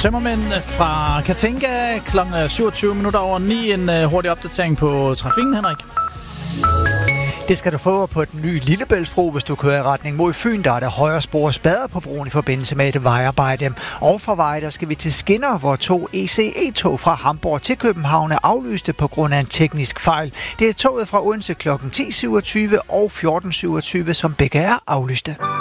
Tømmermænd fra Katinka kl. 27:07. En hurtig opdatering på trafikken, Henrik. Det skal du få på den nye Lillebæltsbro, hvis du kører i retning mod Fyn. Der er der højre spor spader på broen i forbindelse med et vejarbejde. Og fra vej, der skal vi til skinner, hvor 2 ECE-tog fra Hamburg til København er aflyste på grund af en teknisk fejl. Det er toget fra Odense kl. 10:27 og 14:27, som begge er aflyste.